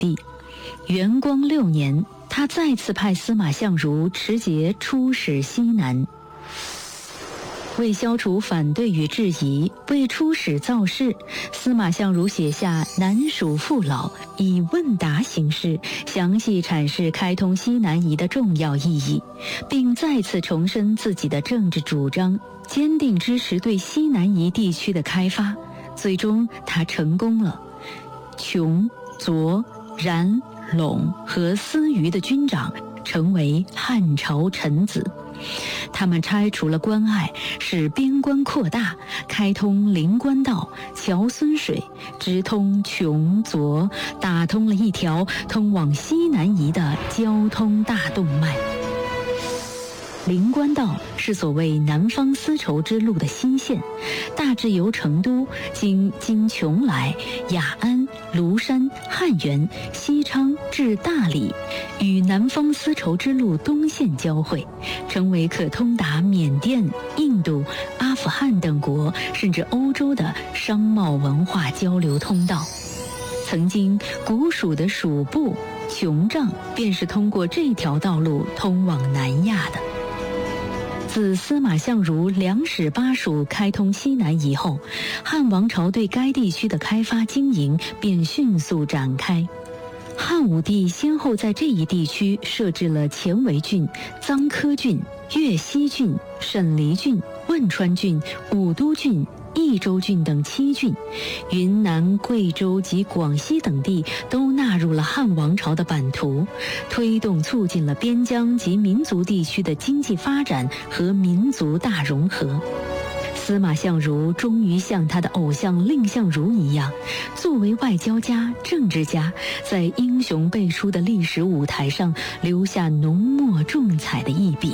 帝。元光6年，他再次派司马相如持节出使西南。为消除反对与质疑，为出使造势，司马相如写下《南蜀父老》，以问答形式详细阐释开通西南夷的重要意义，并再次重申自己的政治主张，坚定支持对西南夷地区的开发。最终他成功了。琼、卓、冉、陇和司虞的军长成为汉朝臣子，他们拆除了关隘，使边关扩大，开通灵关道、桥孙水，直通琼、卓，打通了一条通往西南夷的交通大动脉。灵关道是所谓南方丝绸之路的新线，大致由成都经邛崃、雅安、庐山、汉源、西昌至大理，与南方丝绸之路东线交汇，成为可通达缅甸、印度、阿富汗等国甚至欧洲的商贸文化交流通道。曾经古蜀的蜀部、琼帐便是通过这条道路通往南亚的。自司马相如2使8蜀开通西南夷后，汉王朝对该地区的开发经营便迅速展开。汉武帝先后在这一地区设置了犍为郡、臧科郡、越西郡、沈黎郡、汶川郡、武都郡、益州郡等7郡，云南、贵州及广西等地都纳入了汉王朝的版图，推动促进了边疆及民族地区的经济发展和民族大融合。司马相如终于像他的偶像蔺相如一样，作为外交家、政治家，在英雄辈出的历史舞台上留下浓墨重彩的一笔。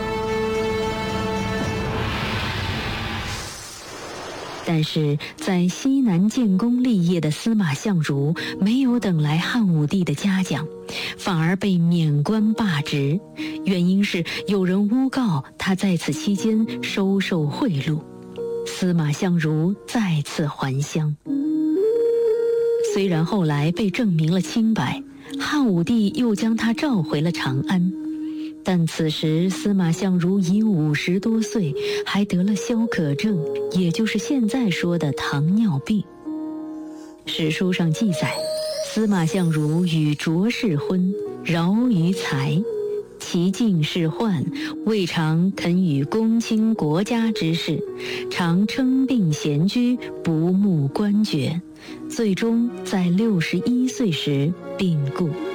但是在西南建功立业的司马相如没有等来汉武帝的嘉奖，反而被免官罢职，原因是有人诬告他在此期间收受贿赂。司马相如再次还乡。虽然后来被证明了清白，汉武帝又将他召回了长安，但此时司马相如已50多岁，还得了消渴症，也就是现在说的糖尿病。史书上记载，司马相如与卓氏婚，饶于财，其境仕宦，未尝肯与公卿国家之事，常称病闲居，不慕官爵，最终在61岁时病故。